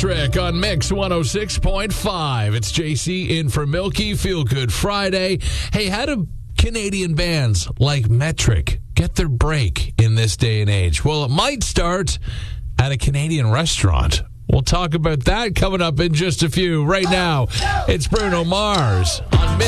Metric on Mix 106.5. It's JC in for Milky. Feel Good Friday. Hey, how do Canadian bands like Metric get their break in this day and age? Well, it might start at a Canadian restaurant. We'll talk about that coming up in just a few. Right now, it's Bruno Mars on Mix.